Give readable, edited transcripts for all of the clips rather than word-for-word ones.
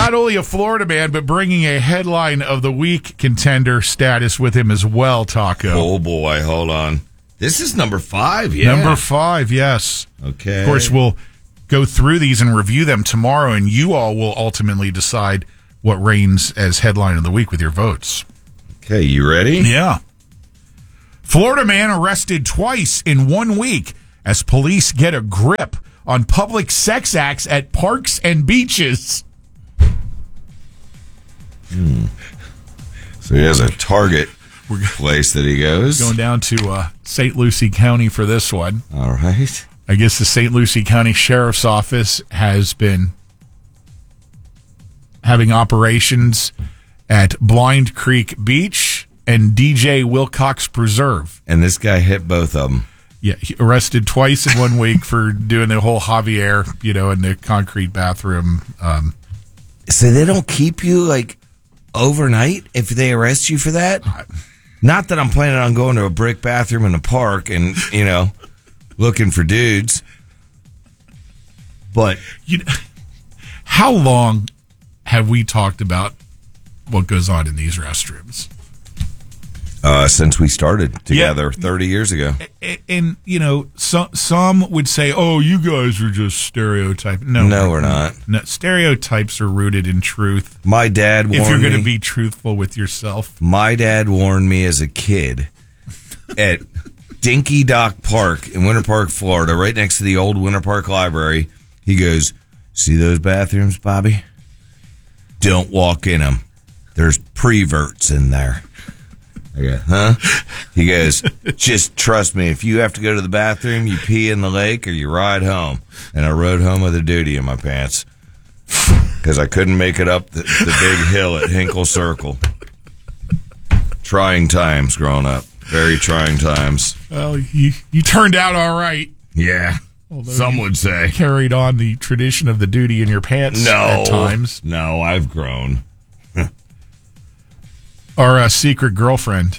Not only a Florida man, but bringing a headline of the week contender status with him as well, Taco. Oh, boy. Hold on. This is number 5, yeah. Number 5, yes. Okay. Of course, we'll go through these and review them tomorrow, and you all will ultimately decide what reigns as headline of the week with your votes. Okay, you ready? Yeah. Florida man arrested twice in 1 week as police get a grip on public sex acts at parks and beaches. So he has a Target place that he goes. Going down to St. Lucie County for this one. All right. I guess the St. Lucie County Sheriff's Office has been having operations at Blind Creek Beach and DJ Wilcox Preserve. And this guy hit both of them. Yeah, he arrested twice in 1 week for doing the whole Javier, in the concrete bathroom. So they don't keep you, overnight if they arrest you for that? Not that I'm planning on going to a brick bathroom in the park and, looking for dudes. But how long have we talked about what goes on in these restrooms? Since we started together 30 years ago. And, some would say, oh, you guys are just stereotyping. No, we're not. No, stereotypes are rooted in truth. My dad warned me. If you're going to be truthful with yourself. My dad warned me as a kid at Dinky Dock Park in Winter Park, Florida, right next to the old Winter Park Library. He goes, see those bathrooms, Bobby? Don't walk in them. There's preverts in there. I go, huh? He goes, just trust me. If you have to go to the bathroom, you pee in the lake or you ride home. And I rode home with a duty in my pants because I couldn't make it up the big hill at Hinkle Circle. Trying times growing up. Very trying times. Well, you turned out all right. Yeah. Although some would say. Carried on the tradition of the duty in your pants at times. No, I've grown. Our secret girlfriend.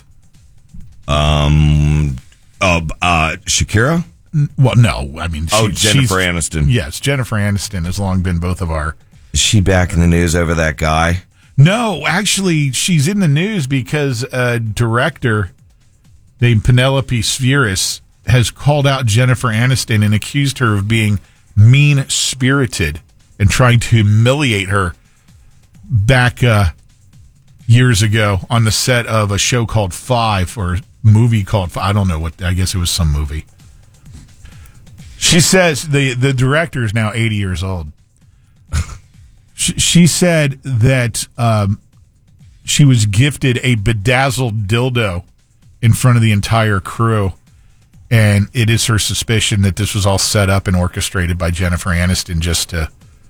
Shakira? Well, no. I mean, Jennifer Aniston. Yes, Jennifer Aniston has long been both of our. Is she back in the news over that guy? No, actually, she's in the news because a director named Penelope Spheris has called out Jennifer Aniston and accused her of being mean-spirited and trying to humiliate her back years ago on the set of a show called Five or a movie called Five. I don't know what. I guess it was some movie. She says the director is now 80 years old. She said that she was gifted a bedazzled dildo in front of the entire crew, and it is her suspicion that this was all set up and orchestrated by Jennifer Aniston just to,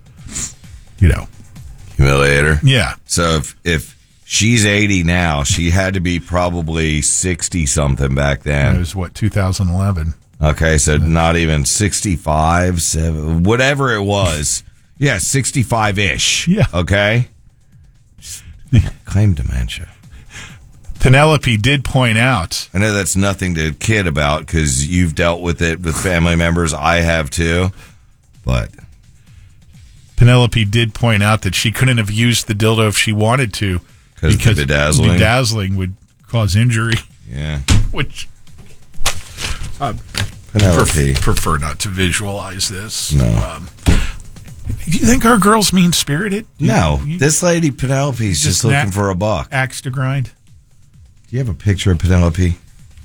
humiliate her. Yeah. So if she's 80 now, she had to be probably 60-something back then. It was, 2011. Okay, so not even 65, whatever it was. Yeah, 65-ish. Yeah. Okay? Claim dementia. Penelope did point out. I know that's nothing to kid about because you've dealt with it with family members. I have too. But Penelope did point out that she couldn't have used the dildo if she wanted to. Because bedazzling would cause injury. Yeah. Which Penelope. Prefer not to visualize this. No. Do you think our girl's mean-spirited? No. This lady, Penelope's just looking for a buck. Axe to grind. Do you have a picture of Penelope?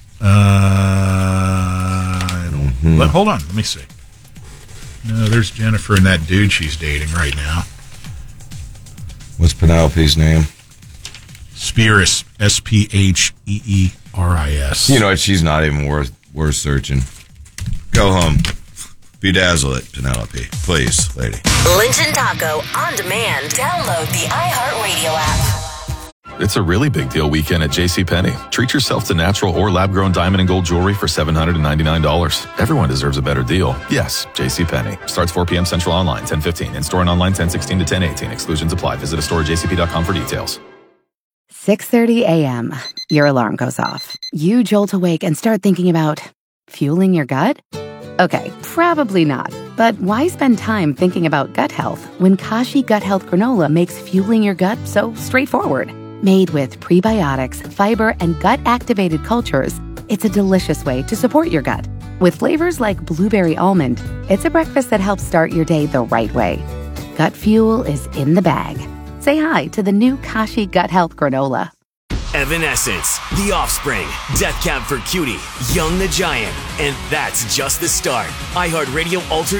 I don't. But hold on. Let me see. No, there's Jennifer and that dude she's dating right now. What's Penelope's name? Spheris. Spheeris. You know what? She's not even worth searching. Go home. Bedazzle it, Penelope. Please, lady. Lynch and Taco on demand. Download the iHeartRadio app. It's a really big deal weekend at JCPenney. Treat yourself to natural or lab-grown diamond and gold jewelry for $799. Everyone deserves a better deal. Yes, JCPenney. Starts 4 p.m. Central online, 10:15. In-store and online, 10:16 to 10:18. Exclusions apply. Visit a store at jcp.com for details. 6:30 a.m. Your alarm goes off. You jolt awake and start thinking about fueling your gut? Okay, probably not. But why spend time thinking about gut health when Kashi Gut Health Granola makes fueling your gut so straightforward? Made with prebiotics, fiber, and gut-activated cultures, it's a delicious way to support your gut. With flavors like blueberry almond, it's a breakfast that helps start your day the right way. Gut fuel is in the bag. Say hi to the new Kashi Gut Health Granola. Evanescence, The Offspring, Death Cab for Cutie, Young the Giant, and that's just the start. iHeartRadio Alter